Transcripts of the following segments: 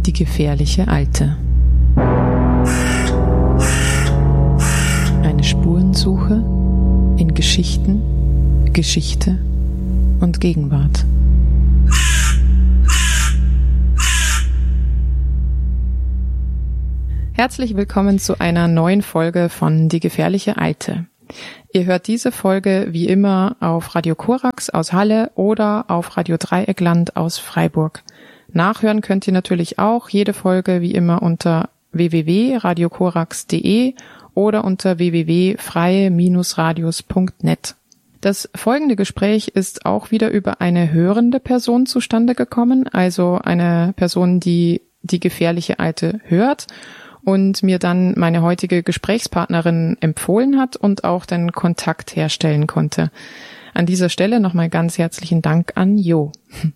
Die gefährliche Alte. Eine Spurensuche in Geschichten, Geschichte und Gegenwart. Herzlich willkommen zu einer neuen Folge von Die gefährliche Alte. Ihr hört diese Folge wie immer auf Radio Korax aus Halle oder auf Radio Dreieckland aus Freiburg. Nachhören könnt ihr natürlich auch jede Folge wie immer unter www.radiokorax.de oder unter www.freie-radios.net. Das folgende Gespräch ist auch wieder über eine hörende Person zustande gekommen, also eine Person, die die gefährliche Alte hört und mir dann meine heutige Gesprächspartnerin empfohlen hat und auch den Kontakt herstellen konnte. An dieser Stelle nochmal ganz herzlichen Dank an Jo.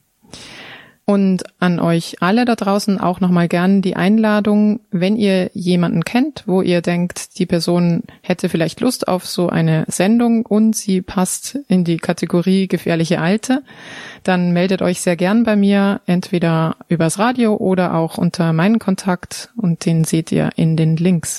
Und an euch alle da draußen auch nochmal gern die Einladung, wenn ihr jemanden kennt, wo ihr denkt, die Person hätte vielleicht Lust auf so eine Sendung und sie passt in die Kategorie gefährliche Alte, dann meldet euch sehr gern bei mir, entweder übers Radio oder auch unter meinen Kontakt und den seht ihr in den Links.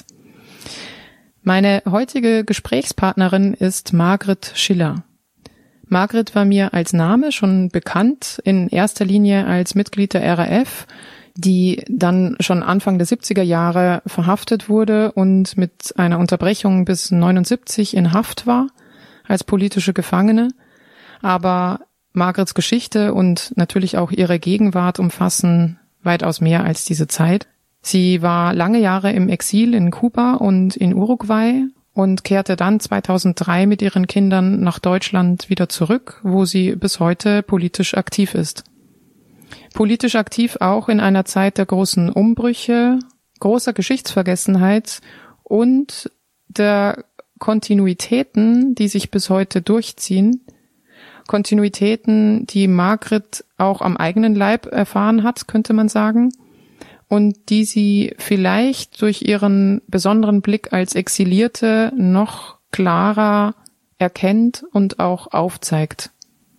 Meine heutige Gesprächspartnerin ist Margret Schiller. Margret war mir als Name schon bekannt, in erster Linie als Mitglied der RAF, die dann schon Anfang der 70er Jahre verhaftet wurde und mit einer Unterbrechung bis 79 in Haft war, als politische Gefangene. Aber Margrets Geschichte und natürlich auch ihre Gegenwart umfassen weitaus mehr als diese Zeit. Sie war lange Jahre im Exil in Kuba und in Uruguay und kehrte dann 2003 mit ihren Kindern nach Deutschland wieder zurück, wo sie bis heute politisch aktiv ist. Politisch aktiv auch in einer Zeit der großen Umbrüche, großer Geschichtsvergessenheit und der Kontinuitäten, die sich bis heute durchziehen. Kontinuitäten, die Margret auch am eigenen Leib erfahren hat, könnte man sagen, und die sie vielleicht durch ihren besonderen Blick als Exilierte noch klarer erkennt und auch aufzeigt.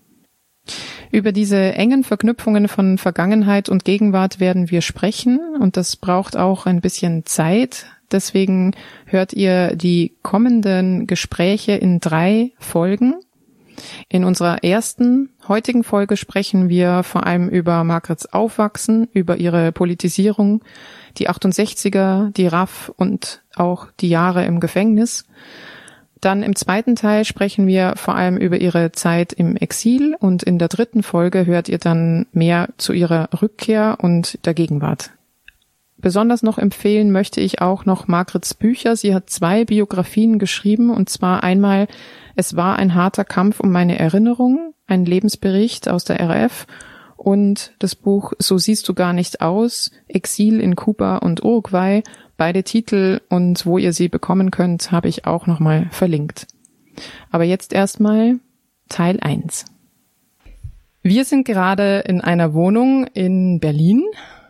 Über diese engen Verknüpfungen von Vergangenheit und Gegenwart werden wir sprechen und das braucht auch ein bisschen Zeit. Deswegen hört ihr die kommenden Gespräche in 3 Folgen. In unserer heutigen Folge sprechen wir vor allem über Margrets Aufwachsen, über ihre Politisierung, die 68er, die RAF und auch die Jahre im Gefängnis. Dann im zweiten Teil sprechen wir vor allem über ihre Zeit im Exil und in der 3. Folge hört ihr dann mehr zu ihrer Rückkehr und der Gegenwart. Besonders noch empfehlen möchte ich auch noch Margrets Bücher. Sie hat 2 Biografien geschrieben und zwar einmal Es war ein harter Kampf um meine Erinnerung, ein Lebensbericht aus der RAF und das Buch So siehst du gar nicht aus, Exil in Kuba und Uruguay. Beide Titel und wo ihr sie bekommen könnt, habe ich auch nochmal verlinkt. Aber jetzt erstmal Teil 1. Wir sind gerade in einer Wohnung in Berlin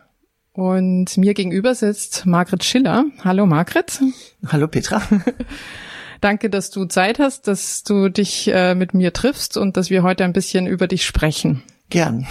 und mir gegenüber sitzt Margret Schiller. Hallo Margret. Hallo Petra. Danke, dass du Zeit hast, dass du dich mit mir triffst und dass wir heute ein bisschen über dich sprechen. Gern.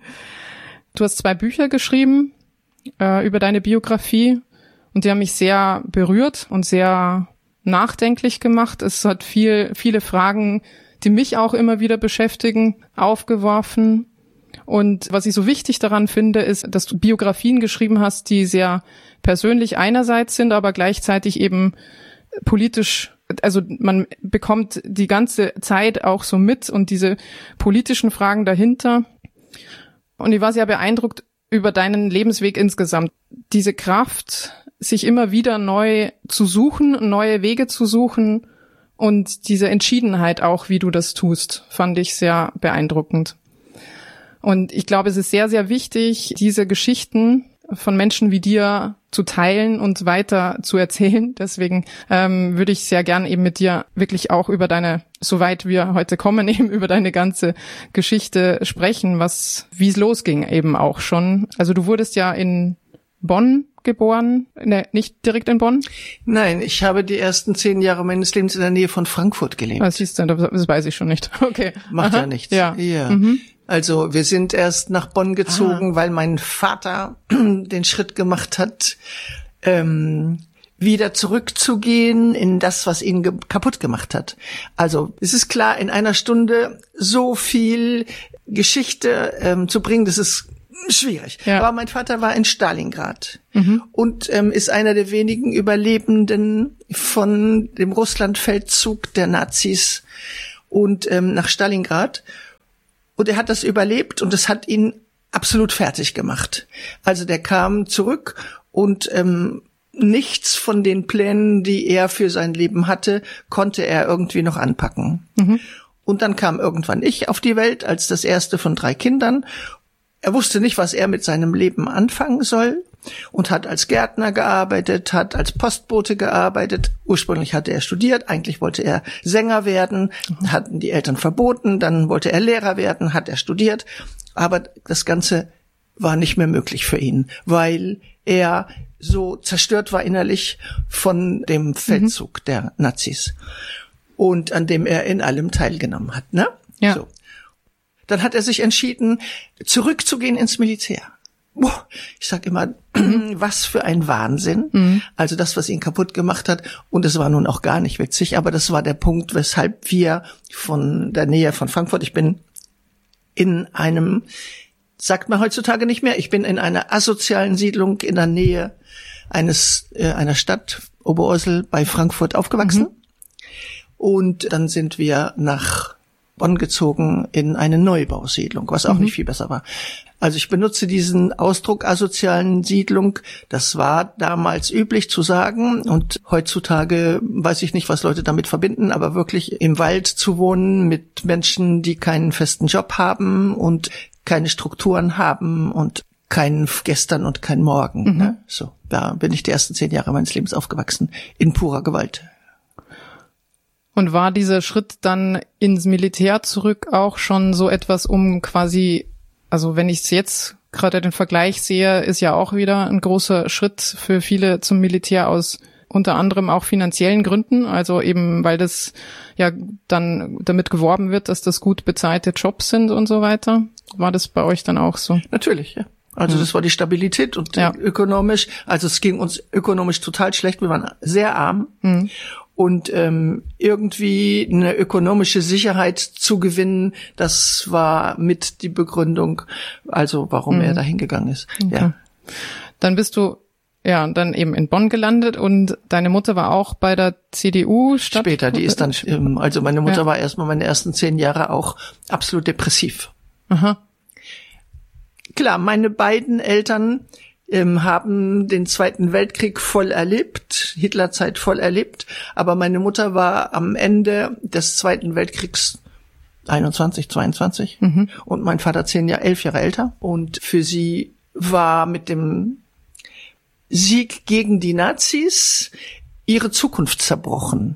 Du hast 2 Bücher geschrieben über deine Biografie und die haben mich sehr berührt und sehr nachdenklich gemacht. Es hat viele Fragen, die mich auch immer wieder beschäftigen, aufgeworfen. Und was ich so wichtig daran finde, ist, dass du Biografien geschrieben hast, die sehr persönlich einerseits sind, aber gleichzeitig eben politisch. Also man bekommt die ganze Zeit auch so mit und diese politischen Fragen dahinter. Und ich war sehr beeindruckt über deinen Lebensweg insgesamt. Diese Kraft, sich immer wieder neu zu suchen, neue Wege zu suchen und diese Entschiedenheit auch, wie du das tust, fand ich sehr beeindruckend. Und ich glaube, es ist sehr, sehr wichtig, diese Geschichten von Menschen wie dir zu teilen und weiter zu erzählen. Deswegen würde ich sehr gern eben mit dir wirklich auch über deine, soweit wir heute kommen, eben über deine ganze Geschichte sprechen, wie es losging eben auch schon. Also du wurdest ja in Bonn geboren, nicht direkt in Bonn? Nein, ich habe die ersten 10 Jahre meines Lebens in der Nähe von Frankfurt gelebt. Was siehst du, das weiß ich schon nicht. Okay. Macht ja nichts. Ja. Ja. Also wir sind erst nach Bonn gezogen, weil mein Vater den Schritt gemacht hat, wieder zurückzugehen in das, was ihn kaputt gemacht hat. Also es ist klar, in einer Stunde so viel Geschichte zu bringen, das ist schwierig. Ja. Aber mein Vater war in Stalingrad und ist einer der wenigen Überlebenden von dem Russlandfeldzug der Nazis und nach Stalingrad. Und er hat das überlebt und es hat ihn absolut fertig gemacht. Also der kam zurück und nichts von den Plänen, die er für sein Leben hatte, konnte er irgendwie noch anpacken. Und dann kam irgendwann ich auf die Welt als das erste von 3 Kindern. Er wusste nicht, was er mit seinem Leben anfangen soll und hat als Gärtner gearbeitet, hat als Postbote gearbeitet. Ursprünglich hatte er studiert, eigentlich wollte er Sänger werden, hatten die Eltern verboten, dann wollte er Lehrer werden, hat er studiert. Aber das Ganze war nicht mehr möglich für ihn, weil er so zerstört war innerlich von dem Feldzug der Nazis und an dem er in allem teilgenommen hat, ne? Ja. So. Dann hat er sich entschieden, zurückzugehen ins Militär. Boah, ich sag immer, was für ein Wahnsinn. Also das, was ihn kaputt gemacht hat. Und es war nun auch gar nicht witzig, aber das war der Punkt, weshalb wir von der Nähe von Frankfurt, ich bin in einem, sagt man heutzutage nicht mehr, ich bin in einer asozialen Siedlung in der Nähe einer Stadt, Oberursel bei Frankfurt aufgewachsen. Und dann sind wir nach Bonn gezogen in eine Neubausiedlung, was auch nicht viel besser war. Also ich benutze diesen Ausdruck asozialen Siedlung. Das war damals üblich zu sagen und heutzutage weiß ich nicht, was Leute damit verbinden, aber wirklich im Wald zu wohnen mit Menschen, die keinen festen Job haben und keine Strukturen haben und kein Gestern und kein Morgen. Ne? So, da bin ich die ersten 10 Jahre meines Lebens aufgewachsen, in purer Gewalt. Und war dieser Schritt dann ins Militär zurück auch schon so etwas, um quasi, also wenn ich es jetzt gerade den Vergleich sehe, ist ja auch wieder ein großer Schritt für viele zum Militär aus unter anderem auch finanziellen Gründen, also eben weil das ja dann damit geworben wird, dass das gut bezahlte Jobs sind und so weiter. War das bei euch dann auch so? Natürlich, ja. Also das war die Stabilität und ökonomisch, also es ging uns ökonomisch total schlecht, wir waren sehr arm und irgendwie eine ökonomische Sicherheit zu gewinnen, das war mit die Begründung, also warum er da hingegangen ist. Okay. Ja. Dann bist du dann eben in Bonn gelandet und deine Mutter war auch bei der CDU später, die ist dann, also meine Mutter war erstmal meine ersten 10 Jahre auch absolut depressiv. Aha. Klar, meine beiden Eltern haben den Zweiten Weltkrieg voll erlebt, Hitlerzeit voll erlebt, aber meine Mutter war am Ende des Zweiten Weltkriegs 21, 22 und mein Vater 11 Jahre älter und für sie war mit dem Sieg gegen die Nazis ihre Zukunft zerbrochen,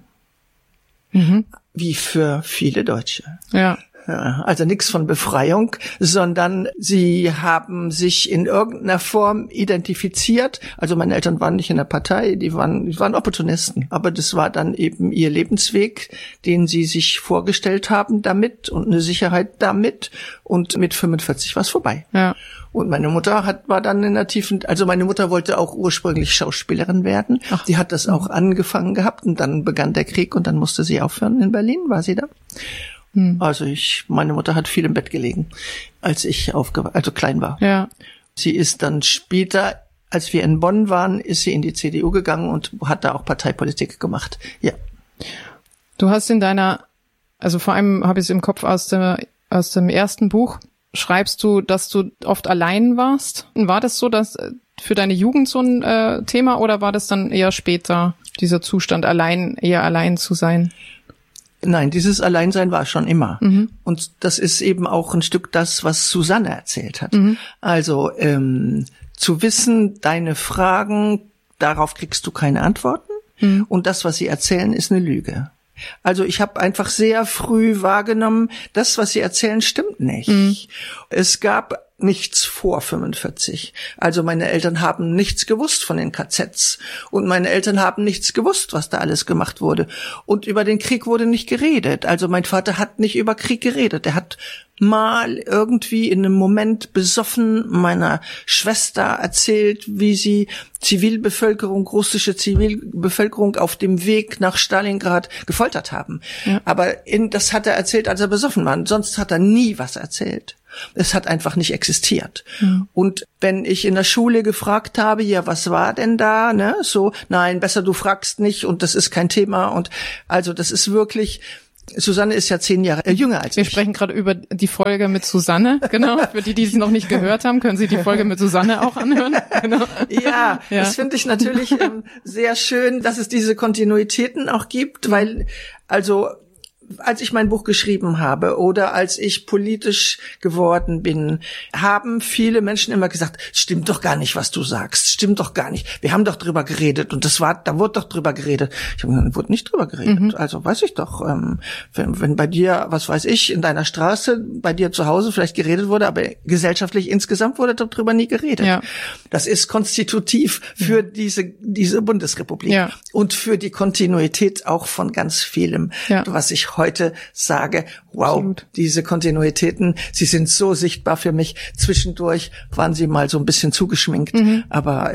wie für viele Deutsche. Ja. Also nichts von Befreiung, sondern sie haben sich in irgendeiner Form identifiziert. Also meine Eltern waren nicht in der Partei, die waren Opportunisten. Aber das war dann eben ihr Lebensweg, den sie sich vorgestellt haben damit und eine Sicherheit damit. Und mit 45 war es vorbei. Ja. Und meine Mutter war dann in der tiefen, also meine Mutter wollte auch ursprünglich Schauspielerin werden. Ach. Die hat das auch angefangen gehabt und dann begann der Krieg und dann musste sie aufhören. In Berlin war sie da. Also meine Mutter hat viel im Bett gelegen, als ich klein war. Ja. Sie ist dann später, als wir in Bonn waren, ist sie in die CDU gegangen und hat da auch Parteipolitik gemacht. Ja. Du hast also vor allem habe ich es im Kopf aus dem ersten Buch, schreibst du, dass du oft allein warst. War das so, dass für deine Jugend so ein Thema oder war das dann eher später, dieser Zustand eher allein zu sein? Nein, dieses Alleinsein war schon immer. Und das ist eben auch ein Stück das, was Susanne erzählt hat. Also zu wissen, deine Fragen, darauf kriegst du keine Antworten. Und das, was sie erzählen, ist eine Lüge. Also ich habe einfach sehr früh wahrgenommen, das, was sie erzählen, stimmt nicht. Es gab nichts vor 45. Also meine Eltern haben nichts gewusst von den KZs und meine Eltern haben nichts gewusst, was da alles gemacht wurde. Und über den Krieg wurde nicht geredet. Also mein Vater hat nicht über Krieg geredet. Er hat mal irgendwie in einem Moment besoffen meiner Schwester erzählt, wie sie russische Zivilbevölkerung auf dem Weg nach Stalingrad gefoltert haben. Ja. Aber das hat er erzählt, als er besoffen war. Sonst hat er nie was erzählt. Es hat einfach nicht existiert. Mhm. Und wenn ich in der Schule gefragt habe, ja, was war denn da, ne, so, nein, besser du fragst nicht und das ist kein Thema und also das ist wirklich, Susanne ist ja 10 Jahre jünger als ich. Wir sprechen gerade über die Folge mit Susanne, genau. Für die es noch nicht gehört haben, können Sie die Folge mit Susanne auch anhören. Genau. Ja, das finde ich natürlich sehr schön, dass es diese Kontinuitäten auch gibt, weil, also, als ich mein Buch geschrieben habe oder als ich politisch geworden bin, haben viele Menschen immer gesagt, stimmt doch gar nicht, was du sagst, stimmt doch gar nicht. Wir haben doch drüber geredet und da wurde doch drüber geredet. Ich habe gesagt, wurde nicht drüber geredet. Mhm. Also weiß ich doch, wenn bei dir, was weiß ich, in deiner Straße, bei dir zu Hause vielleicht geredet wurde, aber gesellschaftlich insgesamt wurde darüber nie geredet. Ja. Das ist konstitutiv für diese Bundesrepublik und für die Kontinuität auch von ganz vielem, was ich heute sage, wow, absolut. Diese Kontinuitäten, sie sind so sichtbar für mich. Zwischendurch waren sie mal so ein bisschen zugeschminkt, aber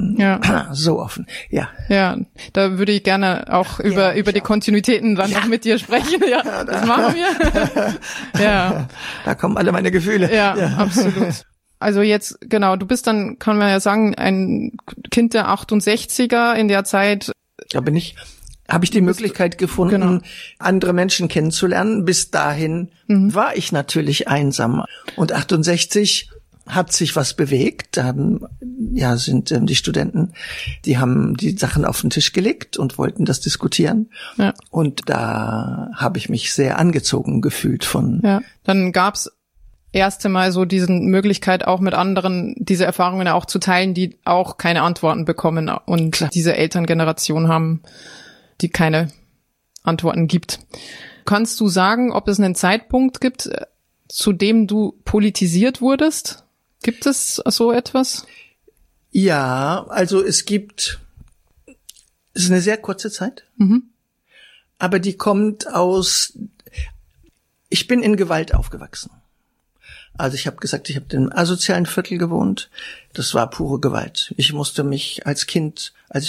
so offen. Ja, da würde ich gerne auch über die Kontinuitäten dann noch mit dir sprechen. Ja, das machen wir. Ja, da kommen alle meine Gefühle. Ja, absolut. Also jetzt, genau, du bist dann, kann man ja sagen, ein Kind der 68er in der Zeit. Da habe ich die Möglichkeit gefunden, andere Menschen kennenzulernen. Bis dahin war ich natürlich einsam. Und 68 hat sich was bewegt. Da sind die Studenten, die haben die Sachen auf den Tisch gelegt und wollten das diskutieren. Ja. Und da habe ich mich sehr angezogen gefühlt von. Ja. Dann gab's erste Mal so diese Möglichkeit, auch mit anderen diese Erfahrungen auch zu teilen, die auch keine Antworten bekommen und diese Elterngeneration haben, die keine Antworten gibt. Kannst du sagen, ob es einen Zeitpunkt gibt, zu dem du politisiert wurdest? Gibt es so etwas? Ja, also es ist eine sehr kurze Zeit, aber die kommt ich bin in Gewalt aufgewachsen. Also ich habe gesagt, ich habe in einem asozialen Viertel gewohnt. Das war pure Gewalt. Ich musste mich als Kind, als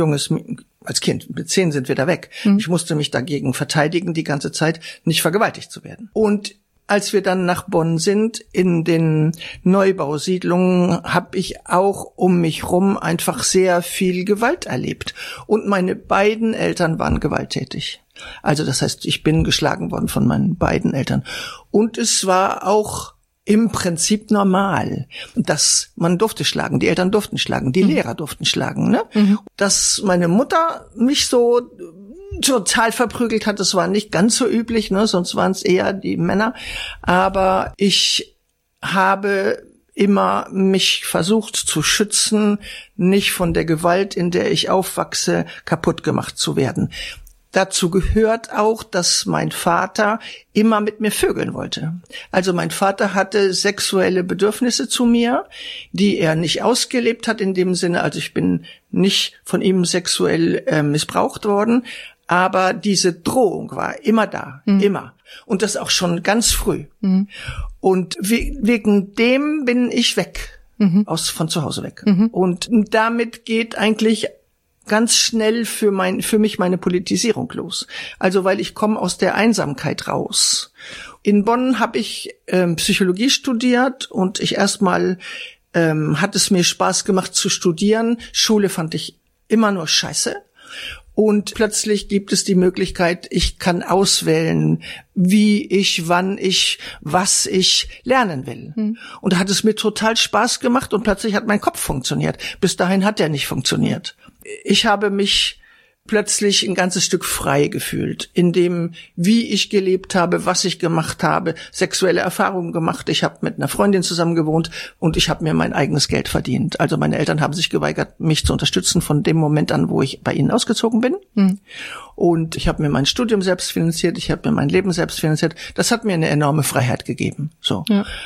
Kind, mit 10 sind wir da weg. Ich musste mich dagegen verteidigen, die ganze Zeit nicht vergewaltigt zu werden. Und als wir dann nach Bonn sind, in den Neubausiedlungen, habe ich auch um mich rum einfach sehr viel Gewalt erlebt. Und meine beiden Eltern waren gewalttätig. Also das heißt, ich bin geschlagen worden von meinen beiden Eltern. Und es war auch im Prinzip normal, dass man durfte schlagen, die Eltern durften schlagen, die Lehrer durften schlagen, ne? Dass meine Mutter mich so total verprügelt hat, das war nicht ganz so üblich, ne? Sonst waren es eher die Männer, aber ich habe immer mich versucht zu schützen, nicht von der Gewalt, in der ich aufwachse, kaputt gemacht zu werden. Dazu gehört auch, dass mein Vater immer mit mir vögeln wollte. Also mein Vater hatte sexuelle Bedürfnisse zu mir, die er nicht ausgelebt hat in dem Sinne, also ich bin nicht von ihm sexuell missbraucht worden, aber diese Drohung war immer da, immer. Und das auch schon ganz früh. Und wegen dem bin ich weg, von zu Hause weg. Und damit geht eigentlich ganz schnell für mich meine Politisierung los. Also weil ich komme aus der Einsamkeit raus. In Bonn habe ich Psychologie studiert und ich erstmal hat es mir Spaß gemacht zu studieren. Schule fand ich immer nur scheiße. Und plötzlich gibt es die Möglichkeit, ich kann auswählen, wie ich, wann ich, was ich lernen will. Und da hat es mir total Spaß gemacht und plötzlich hat mein Kopf funktioniert. Bis dahin hat er nicht funktioniert. Ich habe mich plötzlich ein ganzes Stück frei gefühlt, in dem, wie ich gelebt habe, was ich gemacht habe, sexuelle Erfahrungen gemacht. Ich habe mit einer Freundin zusammen gewohnt und ich habe mir mein eigenes Geld verdient. Also meine Eltern haben sich geweigert, mich zu unterstützen von dem Moment an, wo ich bei ihnen ausgezogen bin. Und ich habe mir mein Studium selbst finanziert, ich habe mir mein Leben selbst finanziert. Das hat mir eine enorme Freiheit gegeben. So. Ja.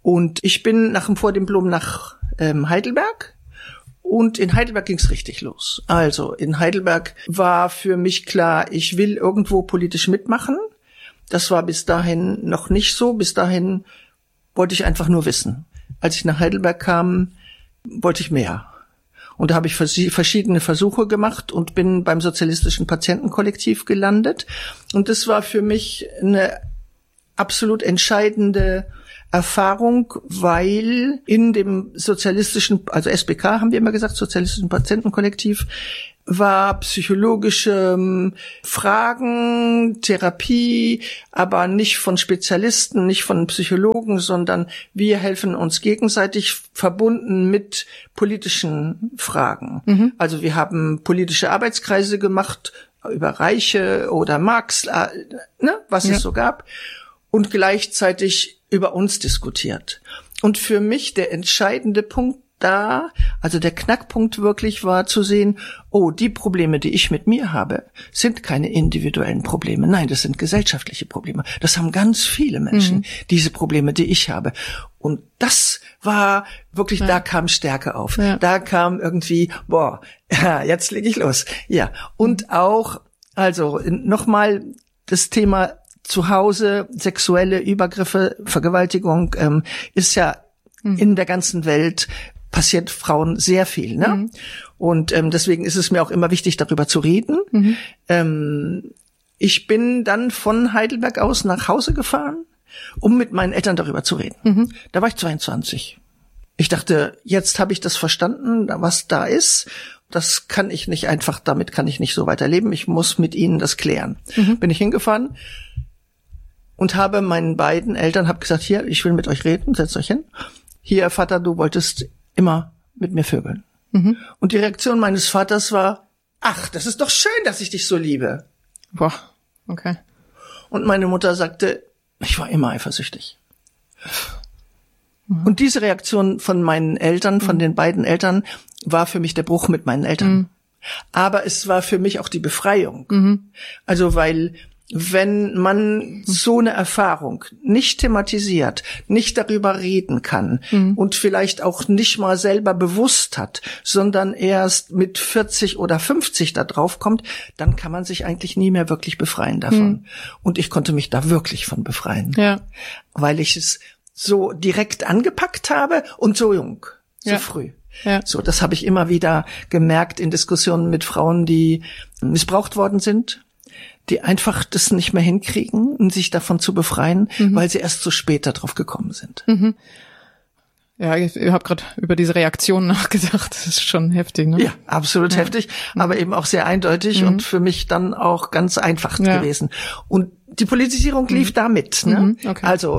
Und ich bin nach dem Vordiplom nach Heidelberg. Und in Heidelberg ging's richtig los. Also in Heidelberg war für mich klar, ich will irgendwo politisch mitmachen. Das war bis dahin noch nicht so. Bis dahin wollte ich einfach nur wissen. Als ich nach Heidelberg kam, wollte ich mehr. Und da habe ich verschiedene Versuche gemacht und bin beim Sozialistischen Patientenkollektiv gelandet. Und das war für mich eine absolut entscheidende Erfahrung, weil in dem sozialistischen, also SBK haben wir immer gesagt, Sozialistischen Patientenkollektiv, war psychologische Fragen, Therapie, aber nicht von Spezialisten, nicht von Psychologen, sondern wir helfen uns gegenseitig, verbunden mit politischen Fragen. Mhm. Also wir haben politische Arbeitskreise gemacht über Reiche oder Marx, was es so gab, und gleichzeitig über uns diskutiert. Und für mich der entscheidende Punkt da, also der Knackpunkt wirklich war zu sehen, oh, die Probleme, die ich mit mir habe, sind keine individuellen Probleme. Nein, das sind gesellschaftliche Probleme. Das haben ganz viele Menschen, diese Probleme, die ich habe. Und das war wirklich, da kam Stärke auf. Ja. Da kam irgendwie, jetzt leg ich los. Ja. Und auch, also nochmal das Thema zu Hause, sexuelle Übergriffe, Vergewaltigung, ist ja in der ganzen Welt passiert Frauen sehr viel, ne? Mhm. Und deswegen ist es mir auch immer wichtig, darüber zu reden. Mhm. Ich bin dann von Heidelberg aus nach Hause gefahren, um mit meinen Eltern darüber zu reden. Mhm. Da war ich 22. Ich dachte, jetzt habe ich das verstanden, was da ist. Das kann ich nicht einfach, damit kann ich nicht so weiterleben. Ich muss mit ihnen das klären. Mhm. Bin ich hingefahren und habe meinen beiden Eltern gesagt, hier, ich will mit euch reden, setzt euch hin. Hier, Vater, du wolltest immer mit mir vögeln. Mhm. Und die Reaktion meines Vaters war, ach, das ist doch schön, dass ich dich so liebe. Boah, okay. Und meine Mutter sagte, ich war immer eifersüchtig. Mhm. Und diese Reaktion von meinen Eltern, von den beiden Eltern, war für mich der Bruch mit meinen Eltern. Mhm. Aber es war für mich auch die Befreiung. Mhm. Also weil wenn man so eine Erfahrung nicht thematisiert, nicht darüber reden kann und vielleicht auch nicht mal selber bewusst hat, sondern erst mit 40 oder 50 da drauf kommt, dann kann man sich eigentlich nie mehr wirklich befreien davon. Und ich konnte mich da wirklich von befreien, weil ich es so direkt angepackt habe und so jung, so früh. Ja. So, das habe ich immer wieder gemerkt in Diskussionen mit Frauen, die missbraucht worden sind, die einfach das nicht mehr hinkriegen, sich davon zu befreien, weil sie erst zu spät darauf gekommen sind. Mhm. Ja, ich habe gerade über diese Reaktion nachgedacht. Das ist schon heftig, ne? Ja, absolut heftig, aber eben auch sehr eindeutig und für mich dann auch ganz einfach gewesen. Und die Politisierung lief da mit, ne? Okay. Also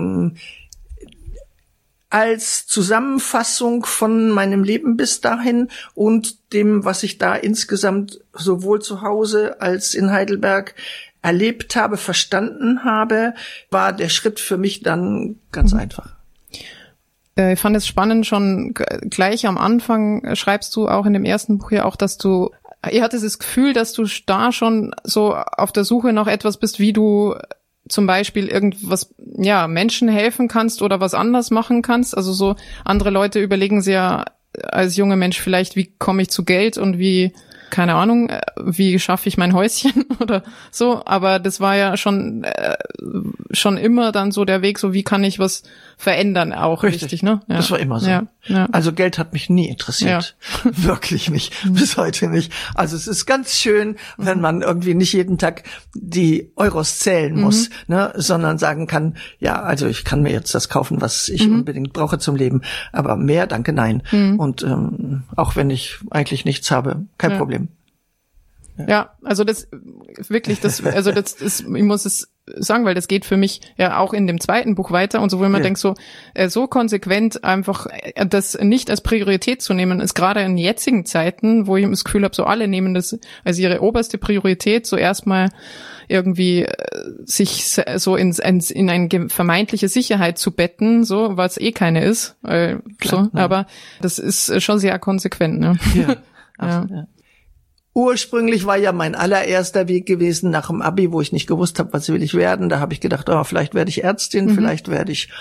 als Zusammenfassung von meinem Leben bis dahin und dem, was ich da insgesamt sowohl zu Hause als in Heidelberg erlebt habe, verstanden habe, war der Schritt für mich dann ganz einfach. Ich fand es spannend, schon gleich am Anfang schreibst du auch in dem ersten Buch ja auch, dass ihr hattest das Gefühl, dass du da schon so auf der Suche nach etwas bist, wie du zum Beispiel irgendwas, Menschen helfen kannst oder was anders machen kannst. Also so andere Leute überlegen sich ja als junger Mensch vielleicht, wie komme ich zu Geld und wie, keine Ahnung, wie schaffe ich mein Häuschen oder so. Aber das war ja schon immer dann so der Weg, so wie kann ich was verändern auch, richtig, ne? Ja. Das war immer so. Ja. Also Geld hat mich nie interessiert. Ja. Wirklich nicht. Bis heute nicht. Also es ist ganz schön, wenn man irgendwie nicht jeden Tag die Euros zählen muss, ne, sondern sagen kann, ja, also ich kann mir jetzt das kaufen, was ich unbedingt brauche zum Leben. Aber mehr, danke, nein. Und auch wenn ich eigentlich nichts habe, kein Problem. Ja, also das wirklich, ich muss es sagen, weil das geht für mich ja auch in dem zweiten Buch weiter und so, wo man denkt, so konsequent einfach das nicht als Priorität zu nehmen, ist gerade in jetzigen Zeiten, wo ich das Gefühl habe, so alle nehmen das als ihre oberste Priorität, so erstmal irgendwie sich so in eine vermeintliche Sicherheit zu betten, so, was keine ist, klar, aber das ist schon sehr konsequent, ne? Ja, absolut, ja. Ursprünglich war ja mein allererster Weg gewesen nach dem Abi, wo ich nicht gewusst habe, was will ich werden. Da habe ich gedacht, vielleicht werde ich Ärztin, vielleicht werde ich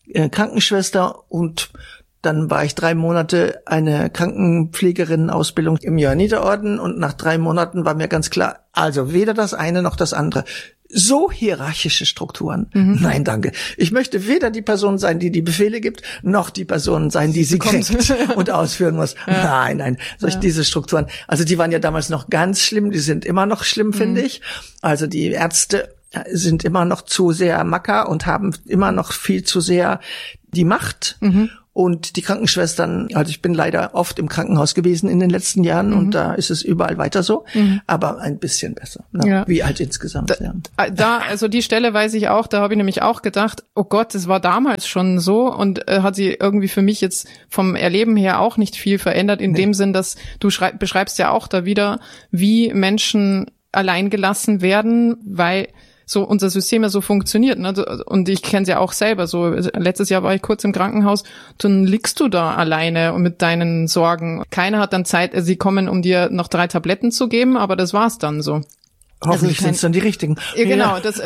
Krankenschwester und dann war ich 3 Monate eine Krankenpflegerinnen-Ausbildung im Johanniterorden und nach 3 Monaten war mir ganz klar, also weder das eine noch das andere. So hierarchische Strukturen. Nein, danke. Ich möchte weder die Person sein, die die Befehle gibt, noch die Person sein, die sie kriegt und ausführen muss. Ja. Nein. Diese Strukturen. Also die waren ja damals noch ganz schlimm, die sind immer noch schlimm, finde ich. Also die Ärzte sind immer noch zu sehr Macker und haben immer noch viel zu sehr die Macht. Und die Krankenschwestern, also ich bin leider oft im Krankenhaus gewesen in den letzten Jahren und da ist es überall weiter so, aber ein bisschen besser, ne? Ja. Wie halt insgesamt. Also die Stelle weiß ich auch, da habe ich nämlich auch gedacht, oh Gott, das war damals schon so und hat sie irgendwie für mich jetzt vom Erleben her auch nicht viel verändert, in dem Sinn, dass du beschreibst ja auch da wieder, wie Menschen allein gelassen werden, weil so unser System ja so funktioniert, ne? Und ich kenne es ja auch selber. So letztes Jahr war ich kurz im Krankenhaus, dann liegst du da alleine mit deinen Sorgen. Keiner hat dann Zeit, sie kommen, um dir noch 3 Tabletten zu geben, aber das war's dann so. Hoffentlich sind es dann die richtigen. Ja, genau, das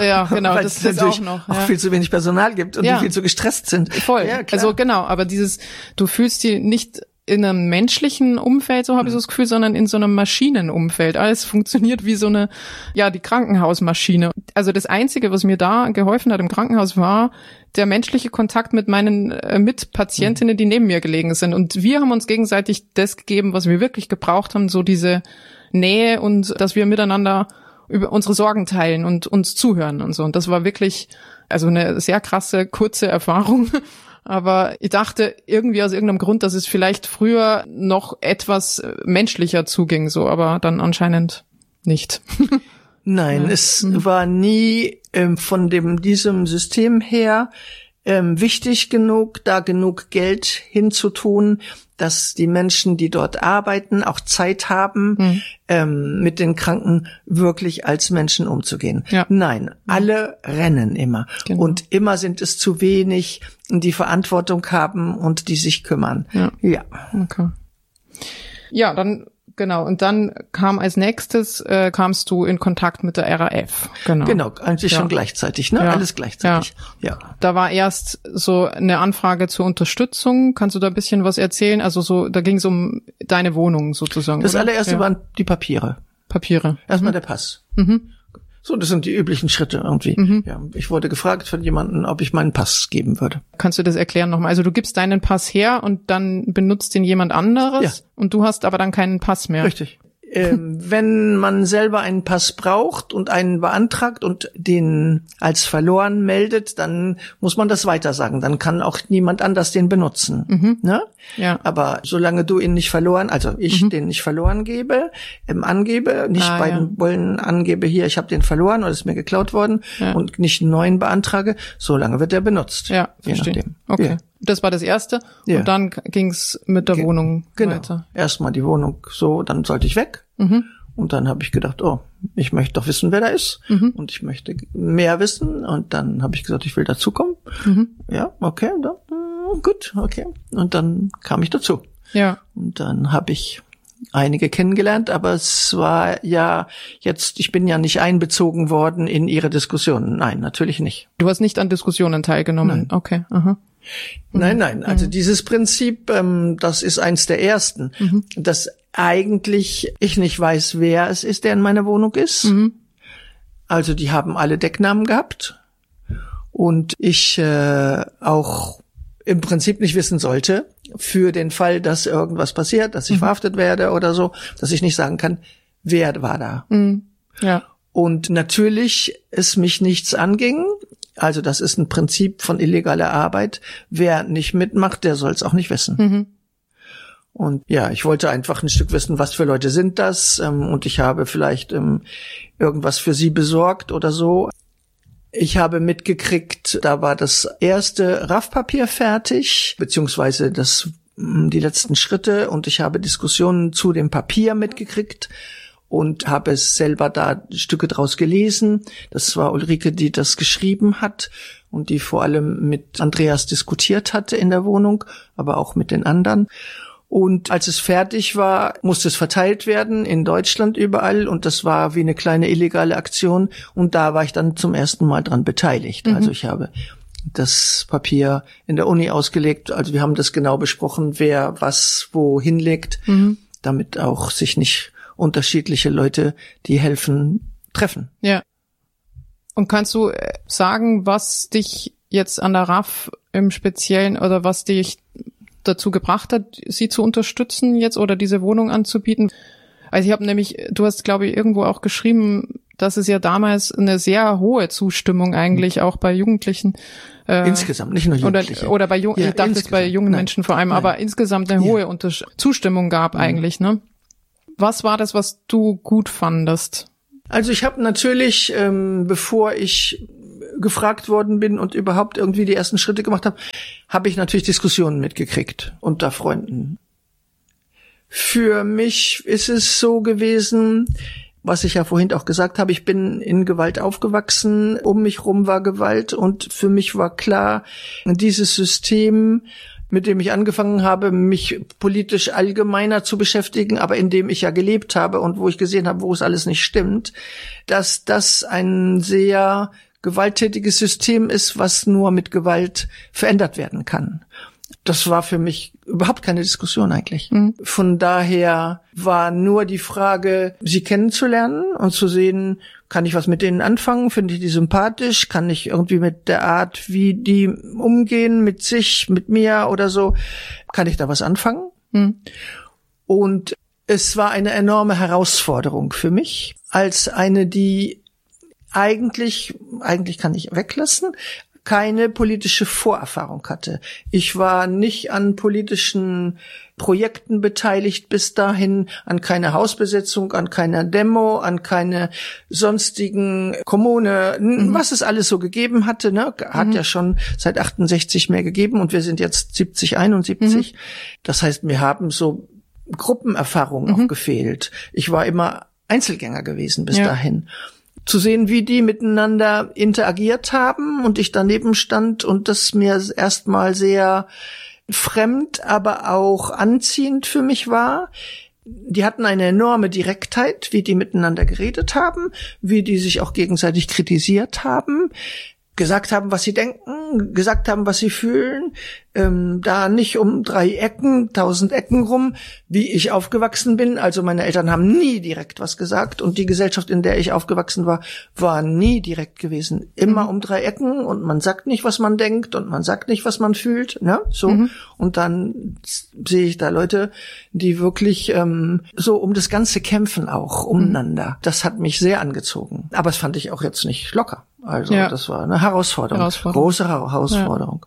auch noch. Auch viel zu wenig Personal gibt und die viel zu gestresst sind. Voll. Ja, klar. Also genau, aber du fühlst die nicht in einem menschlichen Umfeld, so habe ich so das Gefühl, sondern in so einem Maschinenumfeld. Alles funktioniert wie so eine, die Krankenhausmaschine. Also das Einzige, was mir da geholfen hat im Krankenhaus, war der menschliche Kontakt mit meinen Mitpatientinnen, die neben mir gelegen sind. Und wir haben uns gegenseitig das gegeben, was wir wirklich gebraucht haben, so diese Nähe und dass wir miteinander über unsere Sorgen teilen und uns zuhören und so. Und das war wirklich, also eine sehr krasse, kurze Erfahrung. Aber ich dachte irgendwie aus irgendeinem Grund, dass es vielleicht früher noch etwas menschlicher zuging, so, aber dann anscheinend nicht. Nein, es war nie von diesem System her wichtig genug, da genug Geld hinzutun, dass die Menschen, die dort arbeiten, auch Zeit haben, mit den Kranken wirklich als Menschen umzugehen. Ja. Nein, alle rennen immer. Genau. Und immer sind es zu wenig, die Verantwortung haben und die sich kümmern. Ja. Okay. Ja, dann genau. Und dann kam als nächstes, kamst du in Kontakt mit der RAF. Genau, eigentlich schon gleichzeitig, ne? Ja. Alles gleichzeitig. Ja. Da war erst so eine Anfrage zur Unterstützung. Kannst du da ein bisschen was erzählen? Also so, da ging es um deine Wohnung sozusagen. Das allererste waren die Papiere. Erstmal der Pass. So, das sind die üblichen Schritte irgendwie. Ja, ich wurde gefragt von jemandem, ob ich meinen Pass geben würde. Kannst du das erklären nochmal? Also du gibst deinen Pass her und dann benutzt den jemand anderes und du hast aber dann keinen Pass mehr. Richtig. Wenn man selber einen Pass braucht und einen beantragt und den als verloren meldet, dann muss man das weitersagen. Dann kann auch niemand anders den benutzen. Ne? Ja. Aber solange du ihn nicht verloren, also ich den nicht verloren gebe, angebe, nicht bei den Bullen angebe, hier, ich habe den verloren oder ist mir geklaut worden und nicht einen neuen beantrage, solange wird der benutzt. Ja, verstehe. Okay. Ja. Das war das Erste. Ja. Und dann ging's mit der Wohnung weiter. Erstmal die Wohnung so, dann sollte ich weg. Und dann habe ich gedacht, ich möchte doch wissen, wer da ist. Und ich möchte mehr wissen. Und dann habe ich gesagt, ich will dazukommen. Ja, okay, dann, gut, okay. Und dann kam ich dazu. Ja. Und dann habe ich einige kennengelernt, aber es war ich bin ja nicht einbezogen worden in ihre Diskussionen. Nein, natürlich nicht. Du hast nicht an Diskussionen teilgenommen? Nein. Okay, aha. Nein. Also dieses Prinzip, das ist eins der ersten, dass eigentlich ich nicht weiß, wer es ist, der in meiner Wohnung ist. Also die haben alle Decknamen gehabt und ich auch im Prinzip nicht wissen sollte, für den Fall, dass irgendwas passiert, dass ich verhaftet werde oder so, dass ich nicht sagen kann, wer war da. Ja. Und natürlich es mich nichts anging. Also das ist ein Prinzip von illegaler Arbeit. Wer nicht mitmacht, der soll es auch nicht wissen. Und ich wollte einfach ein Stück wissen, was für Leute sind das. Und ich habe vielleicht irgendwas für sie besorgt oder so. Ich habe mitgekriegt, da war das erste RAF-Papier fertig, beziehungsweise die letzten Schritte. Und ich habe Diskussionen zu dem Papier mitgekriegt. Und habe es selber da Stücke draus gelesen. Das war Ulrike, die das geschrieben hat und die vor allem mit Andreas diskutiert hatte in der Wohnung, aber auch mit den anderen. Und als es fertig war, musste es verteilt werden in Deutschland überall und das war wie eine kleine illegale Aktion und da war ich dann zum ersten Mal dran beteiligt. Also ich habe das Papier in der Uni ausgelegt. Also wir haben das genau besprochen, wer was wo hinlegt, damit auch sich nicht unterschiedliche Leute, die helfen, treffen. Ja. Und kannst du sagen, was dich jetzt an der RAF im Speziellen oder was dich dazu gebracht hat, sie zu unterstützen jetzt oder diese Wohnung anzubieten? Also ich habe nämlich, du hast glaube ich irgendwo auch geschrieben, dass es ja damals eine sehr hohe Zustimmung eigentlich auch bei Jugendlichen insgesamt, nicht nur Jugendliche. Oder bei jungen, ich dachte es bei jungen Menschen vor allem, aber insgesamt eine hohe Zustimmung gab eigentlich, ne? Was war das, was du gut fandest? Also ich habe natürlich, bevor ich gefragt worden bin und überhaupt irgendwie die ersten Schritte gemacht habe, habe ich natürlich Diskussionen mitgekriegt unter Freunden. Für mich ist es so gewesen, was ich ja vorhin auch gesagt habe, ich bin in Gewalt aufgewachsen, um mich rum war Gewalt und für mich war klar, dieses System, mit dem ich angefangen habe, mich politisch allgemeiner zu beschäftigen, aber in dem ich ja gelebt habe und wo ich gesehen habe, wo es alles nicht stimmt, dass das ein sehr gewalttätiges System ist, was nur mit Gewalt verändert werden kann. Das war für mich überhaupt keine Diskussion eigentlich. Von daher war nur die Frage, sie kennenzulernen und zu sehen, kann ich was mit denen anfangen? Finde ich die sympathisch? Kann ich irgendwie mit der Art, wie die umgehen, mit sich, mit mir oder so, kann ich da was anfangen? Und es war eine enorme Herausforderung für mich, als eine, die eigentlich kann ich weglassen, keine politische Vorerfahrung hatte. Ich war nicht an politischen Projekten beteiligt bis dahin, an keine Hausbesetzung, an keiner Demo, an keine sonstigen Kommune, was es alles so gegeben hatte, ne? Hat ja schon seit 68 mehr gegeben und wir sind jetzt 70, 71. Das heißt, mir haben so Gruppenerfahrungen auch gefehlt. Ich war immer Einzelgänger gewesen bis dahin. Zu sehen, wie die miteinander interagiert haben und ich daneben stand und das mir erstmal sehr fremd, aber auch anziehend für mich war. Die hatten eine enorme Direktheit, wie die miteinander geredet haben, wie die sich auch gegenseitig kritisiert haben, gesagt haben, was sie denken, gesagt haben, was sie fühlen, da nicht um 3 Ecken, 1000 Ecken rum, wie ich aufgewachsen bin. Also meine Eltern haben nie direkt was gesagt und die Gesellschaft, in der ich aufgewachsen war, war nie direkt gewesen. Immer um 3 Ecken und man sagt nicht, was man denkt und man sagt nicht, was man fühlt, ne? So. Und dann sehe ich da Leute, die wirklich so um das Ganze kämpfen auch, umeinander. Das hat mich sehr angezogen. Aber das fand ich auch jetzt nicht locker. Also das war eine Herausforderung. Große Herausforderung.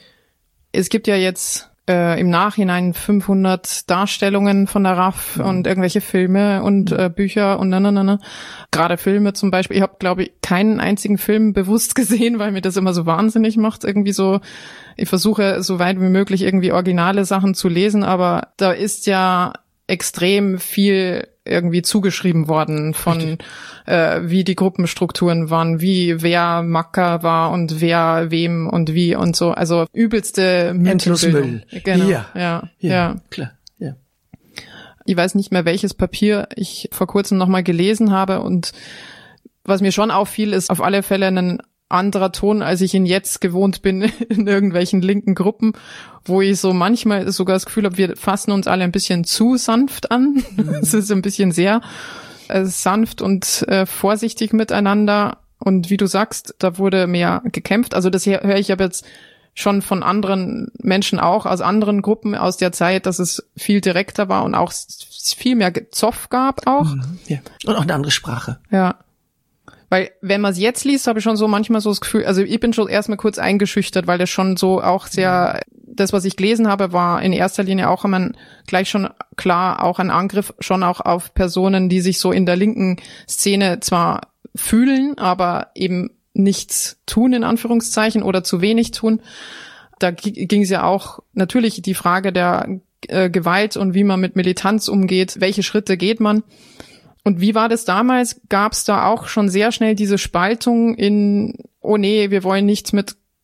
Es gibt ja jetzt im Nachhinein 500 Darstellungen von der RAF und irgendwelche Filme und Bücher und Gerade Filme zum Beispiel. Ich habe, glaube ich, keinen einzigen Film bewusst gesehen, weil mir das immer so wahnsinnig macht. Irgendwie so, ich versuche so weit wie möglich irgendwie originale Sachen zu lesen, aber da ist ja extrem viel irgendwie zugeschrieben worden von wie die Gruppenstrukturen waren, wie wer Macker war und wer wem und wie und so. Also übelste Müll. Genau. Ja, klar. Ja. Ich weiß nicht mehr, welches Papier ich vor kurzem nochmal gelesen habe und was mir schon auffiel, ist auf alle Fälle ein anderer Ton, als ich ihn jetzt gewohnt bin in irgendwelchen linken Gruppen, wo ich so manchmal sogar das Gefühl habe, wir fassen uns alle ein bisschen zu sanft an. Es ist ein bisschen sehr sanft und vorsichtig miteinander. Und wie du sagst, da wurde mehr gekämpft. Also das höre ich aber jetzt schon von anderen Menschen auch, aus anderen Gruppen aus der Zeit, dass es viel direkter war und auch viel mehr Zoff gab auch. Ja. Und auch eine andere Sprache. Ja. Weil, wenn man es jetzt liest, habe ich schon so manchmal so das Gefühl, also ich bin schon erstmal kurz eingeschüchtert, weil das schon so auch sehr, das, was ich gelesen habe, war in erster Linie auch immer gleich schon klar auch ein Angriff schon auch auf Personen, die sich so in der linken Szene zwar fühlen, aber eben nichts tun, in Anführungszeichen, oder zu wenig tun. Da ging es ja auch natürlich die Frage der Gewalt und wie man mit Militanz umgeht, welche Schritte geht man. Und wie war das damals? Gab es da auch schon sehr schnell diese Spaltung in, oh nee, wir wollen nichts mit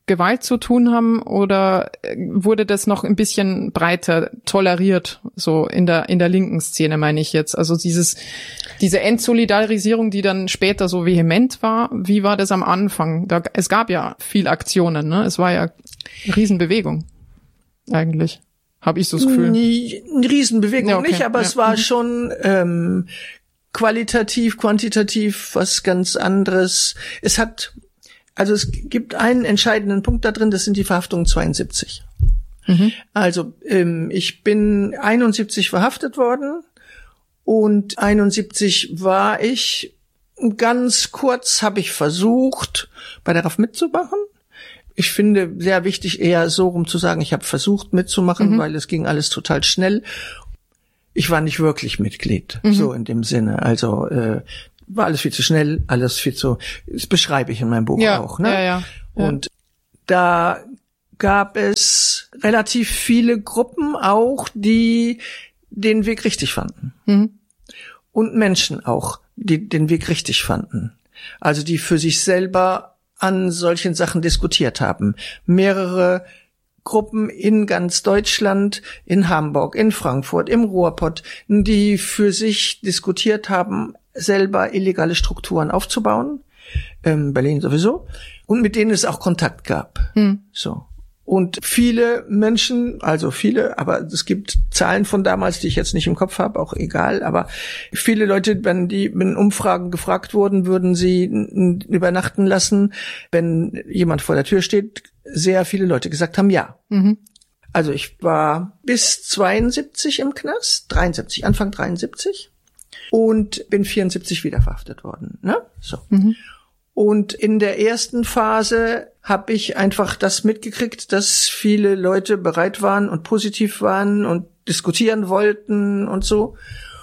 Gewalt zu tun haben, oder wurde das noch ein bisschen breiter toleriert, so in der linken Szene, meine ich jetzt? Also diese Entsolidarisierung, die dann später so vehement war, wie war das am Anfang? Es gab ja viel Aktionen, ne? Es war ja eine Riesenbewegung eigentlich, habe ich so das Gefühl. Eine Riesenbewegung ja, okay. Nicht, aber es war schon qualitativ, quantitativ was ganz anderes. Es gibt einen entscheidenden Punkt da drin, das sind die Verhaftungen 72. Mhm. Also ich bin 71 verhaftet worden und 71 war ich, ganz kurz habe ich versucht, bei der RAF mitzumachen. Ich finde sehr wichtig, eher so rum zu sagen, ich habe versucht mitzumachen, weil es ging alles total schnell. Ich war nicht wirklich Mitglied, so in dem Sinne. Also war alles viel zu schnell, alles viel zu, das beschreibe ich in meinem Buch auch, ne? Ja. Und da gab es relativ viele Gruppen auch, die den Weg richtig fanden. Mhm. Und Menschen auch, die den Weg richtig fanden. Also die für sich selber an solchen Sachen diskutiert haben. Mehrere Gruppen in ganz Deutschland, in Hamburg, in Frankfurt, im Ruhrpott, die für sich diskutiert haben, selber illegale Strukturen aufzubauen, Berlin sowieso, und mit denen es auch Kontakt gab. So. Und viele Menschen, also viele, aber es gibt Zahlen von damals, die ich jetzt nicht im Kopf habe, auch egal, aber viele Leute, wenn die in Umfragen gefragt wurden, würden sie übernachten lassen, wenn jemand vor der Tür steht, sehr viele Leute gesagt haben, ja. Mhm. Also ich war bis 72 im Knast, Anfang 73. Und bin 74 wieder verhaftet worden, ne? So. Mhm. Und in der ersten Phase habe ich einfach das mitgekriegt, dass viele Leute bereit waren und positiv waren und diskutieren wollten und so.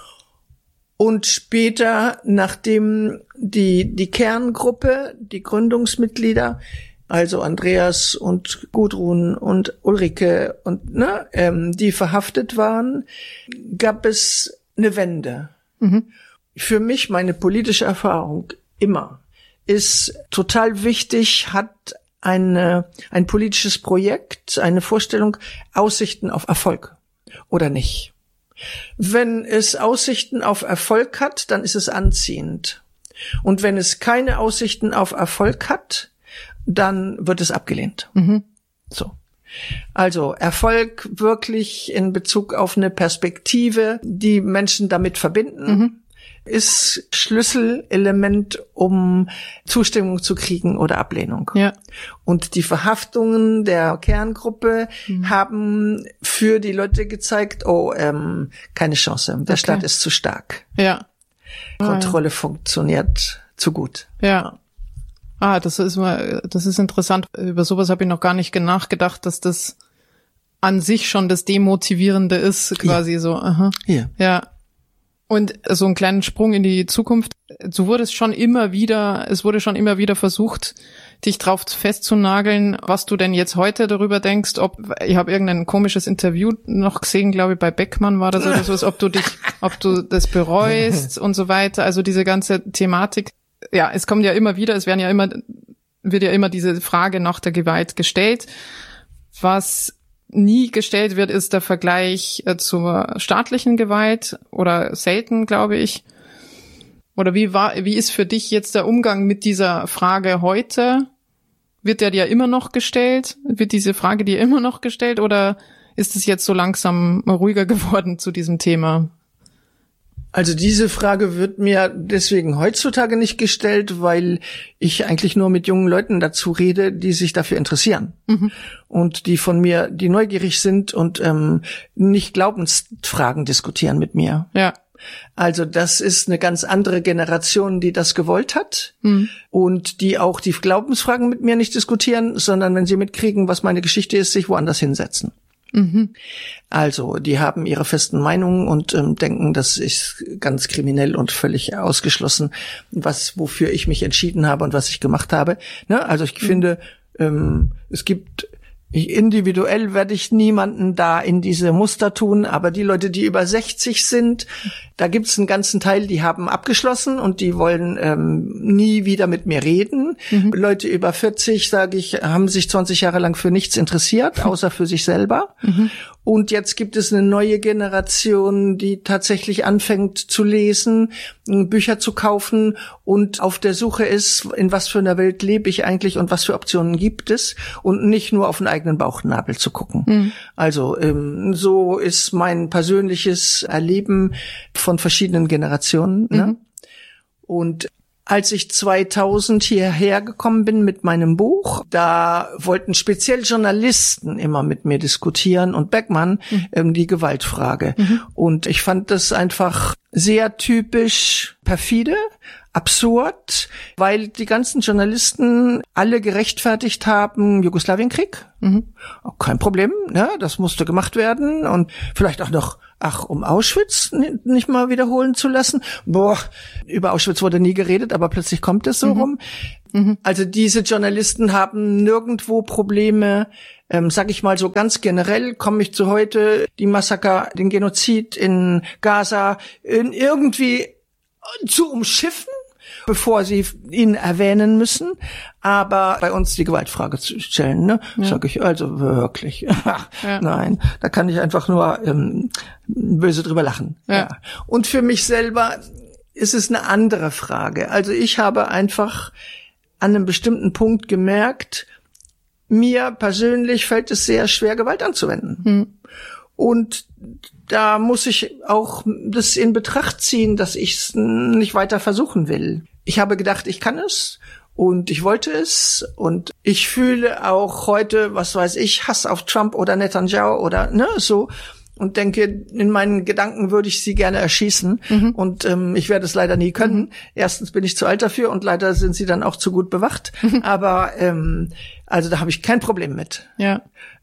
Und später, nachdem die Kerngruppe, die Gründungsmitglieder, also Andreas und Gudrun und Ulrike und die verhaftet waren, gab es eine Wende. Mhm. Für mich, meine politische Erfahrung immer, ist total wichtig, hat ein politisches Projekt, eine Vorstellung, Aussichten auf Erfolg oder nicht. Wenn es Aussichten auf Erfolg hat, dann ist es anziehend. Und wenn es keine Aussichten auf Erfolg hat, dann wird es abgelehnt. Mhm. So. Also Erfolg wirklich in Bezug auf eine Perspektive, die Menschen damit verbinden, ist Schlüsselelement, um Zustimmung zu kriegen oder Ablehnung. Ja. Und die Verhaftungen der Kerngruppe haben für die Leute gezeigt, keine Chance, der Staat ist zu stark. Ja. Kontrolle funktioniert zu gut. Ja. Das ist interessant. Über sowas habe ich noch gar nicht nachgedacht, dass das an sich schon das Demotivierende ist, quasi so. Aha. Ja. Und so einen kleinen Sprung in die Zukunft. Es wurde schon immer wieder versucht, dich drauf festzunageln, was du denn jetzt heute darüber denkst, ich habe irgendein komisches Interview noch gesehen, glaube ich, bei Beckmann war das oder so, ob du das bereust und so weiter. Also diese ganze Thematik. Ja, es kommt ja immer wieder, wird ja immer diese Frage nach der Gewalt gestellt. Was nie gestellt wird, ist der Vergleich zur staatlichen Gewalt oder selten, glaube ich. Oder wie ist für dich jetzt der Umgang mit dieser Frage heute? Wird der dir immer noch gestellt? Wird diese Frage dir immer noch gestellt oder ist es jetzt so langsam ruhiger geworden zu diesem Thema? Also diese Frage wird mir deswegen heutzutage nicht gestellt, weil ich eigentlich nur mit jungen Leuten dazu rede, die sich dafür interessieren. Mhm. Und die von mir, die neugierig sind und nicht Glaubensfragen diskutieren mit mir. Ja. Also das ist eine ganz andere Generation, die das gewollt hat und die auch die Glaubensfragen mit mir nicht diskutieren, sondern wenn sie mitkriegen, was meine Geschichte ist, sich woanders hinsetzen. Also, die haben ihre festen Meinungen und denken, das ist ganz kriminell und völlig ausgeschlossen, wofür ich mich entschieden habe und was ich gemacht habe. Ne? Also ich finde, es gibt Individuell werde ich niemanden da in diese Muster tun, aber die Leute, die über 60 sind, da gibt's einen ganzen Teil, die haben abgeschlossen und die wollen nie wieder mit mir reden. Leute über 40, sage ich, haben sich 20 Jahre lang für nichts interessiert, außer für sich selber. Und jetzt gibt es eine neue Generation, die tatsächlich anfängt zu lesen, Bücher zu kaufen und auf der Suche ist, in was für einer Welt lebe ich eigentlich und was für Optionen gibt es und nicht nur auf den eigenen Bauchnabel zu gucken. Also so ist mein persönliches Erleben von verschiedenen Generationen. Ne? Und als ich 2000 hierher gekommen bin mit meinem Buch, da wollten speziell Journalisten immer mit mir diskutieren und Beckmann die Gewaltfrage. Und ich fand das einfach sehr typisch perfide, absurd, weil die ganzen Journalisten alle gerechtfertigt haben, Jugoslawienkrieg. Kein Problem, ne? Das musste gemacht werden und vielleicht auch noch, um Auschwitz nicht mal wiederholen zu lassen. Über Auschwitz wurde nie geredet, aber plötzlich kommt es so rum. Also diese Journalisten haben nirgendwo Probleme. Sag ich mal so ganz generell, komme ich zu heute, die Massaker, den Genozid in Gaza irgendwie zu umschiffen, bevor sie ihn erwähnen müssen, aber bei uns die Gewaltfrage zu stellen, ne? Ja. Sag ich, also wirklich, ja. Nein, da kann ich einfach nur böse drüber lachen. Ja. Und für mich selber ist es eine andere Frage. Also ich habe einfach an einem bestimmten Punkt gemerkt, mir persönlich fällt es sehr schwer, Gewalt anzuwenden. Und da muss ich auch das in Betracht ziehen, dass ich es nicht weiter versuchen will. Ich habe gedacht, ich kann es und ich wollte es und ich fühle auch heute, was weiß ich, Hass auf Trump oder Netanyahu oder so und denke, in meinen Gedanken würde ich sie gerne erschießen und ich werde es leider nie können. Erstens bin ich zu alt dafür und leider sind sie dann auch zu gut bewacht. Aber also da habe ich kein Problem mit. Ja.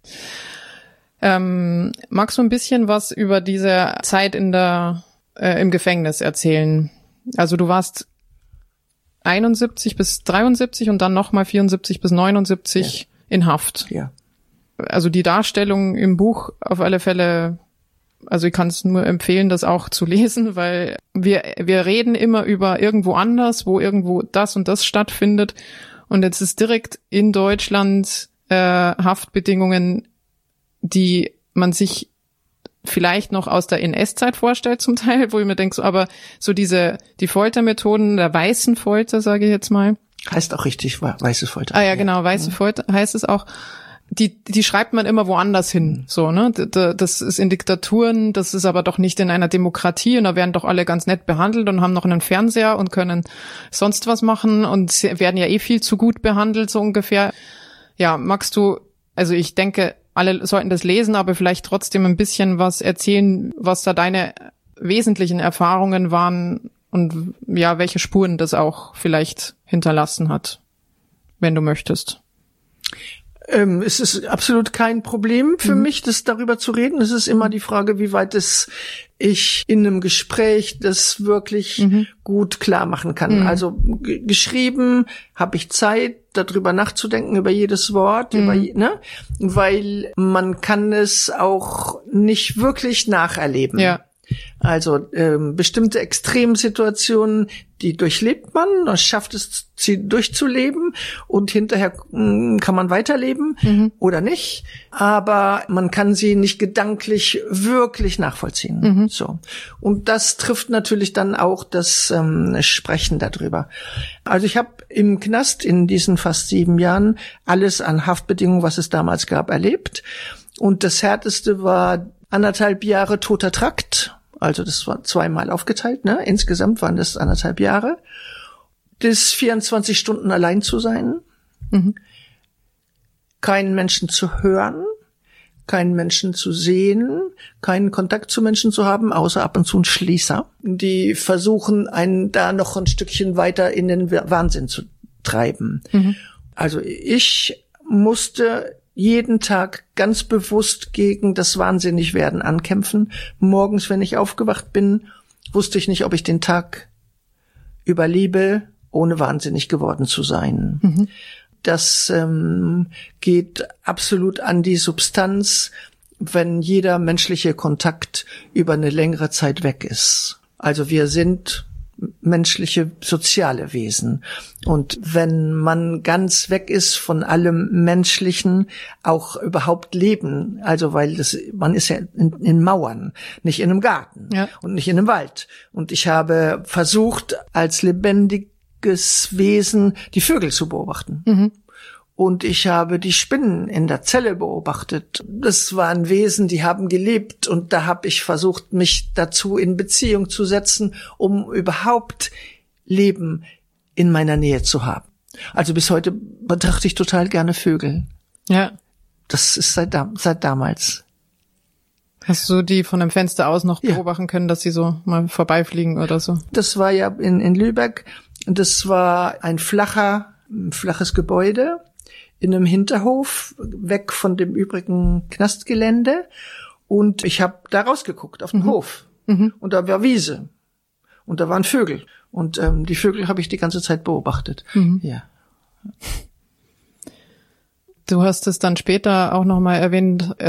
Magst du ein bisschen was über diese Zeit im Gefängnis erzählen? Also du warst 71 bis 73 und dann nochmal 74 bis 79 in Haft. Ja. Also die Darstellung im Buch auf alle Fälle, also ich kann es nur empfehlen, das auch zu lesen, weil wir reden immer über irgendwo anders, wo irgendwo das und das stattfindet und jetzt ist direkt in Deutschland Haftbedingungen, die man sich vielleicht noch aus der NS-Zeit vorstellt zum Teil, wo ich mir denke, so, aber so die Foltermethoden der weißen Folter, sage ich jetzt mal. Heißt auch richtig, weiße Folter. Ah ja, genau, weiße Folter heißt es auch. Die schreibt man immer woanders hin, so, ne? Das ist in Diktaturen, das ist aber doch nicht in einer Demokratie und da werden doch alle ganz nett behandelt und haben noch einen Fernseher und können sonst was machen und werden ja viel zu gut behandelt, so ungefähr. Ja, magst du, also ich denke, alle sollten das lesen, aber vielleicht trotzdem ein bisschen was erzählen, was da deine wesentlichen Erfahrungen waren und ja, welche Spuren das auch vielleicht hinterlassen hat, wenn du möchtest. Es ist absolut kein Problem für mich, das darüber zu reden. Es ist immer die Frage, wie weit ich in einem Gespräch das wirklich gut klar machen kann. Also geschrieben habe ich Zeit, darüber nachzudenken, über jedes Wort, weil man kann es auch nicht wirklich nacherleben. Ja. Also bestimmte Extremsituationen, die durchlebt man, schafft es, sie durchzuleben und hinterher kann man weiterleben oder nicht, aber man kann sie nicht gedanklich wirklich nachvollziehen. So. Und das trifft natürlich dann auch das Sprechen darüber. Also ich habe im Knast in diesen fast 7 Jahren alles an Haftbedingungen, was es damals gab, erlebt. Und das Härteste war 1,5 Jahre toter Trakt. Also das war 2-mal aufgeteilt, ne? Insgesamt waren das 1,5 Jahre. Das 24 Stunden allein zu sein, keinen Menschen zu hören, keinen Menschen zu sehen, keinen Kontakt zu Menschen zu haben, außer ab und zu ein Schließer. Die versuchen, einen da noch ein Stückchen weiter in den Wahnsinn zu treiben. Also ich musste jeden Tag ganz bewusst gegen das Wahnsinnigwerden ankämpfen. Morgens, wenn ich aufgewacht bin, wusste ich nicht, ob ich den Tag überlebe, ohne wahnsinnig geworden zu sein. das geht absolut an die Substanz, wenn jeder menschliche Kontakt über eine längere Zeit weg ist. Also wir sind menschliche, soziale Wesen. Und wenn man ganz weg ist von allem Menschlichen, auch überhaupt leben, also weil man ist ja in Mauern, nicht in einem Garten und nicht in einem Wald. Und ich habe versucht, als lebendiges Wesen die Vögel zu beobachten. Mhm. Und ich habe die Spinnen in der Zelle beobachtet. Das waren Wesen, die haben gelebt. Und da habe ich versucht, mich dazu in Beziehung zu setzen, um überhaupt Leben in meiner Nähe zu haben. Also bis heute betrachte ich total gerne Vögel. Ja. Das ist seit damals. Hast du die von dem Fenster aus noch beobachten können, dass sie so mal vorbeifliegen oder so? Das war ja in Lübeck. Das war ein flaches Gebäude in einem Hinterhof, weg von dem übrigen Knastgelände. Und ich habe da rausgeguckt auf den Hof. Mhm. Und da war Wiese. Und da waren Vögel. Und die Vögel habe ich die ganze Zeit beobachtet. Mhm. Ja. Du hast es dann später auch nochmal erwähnt,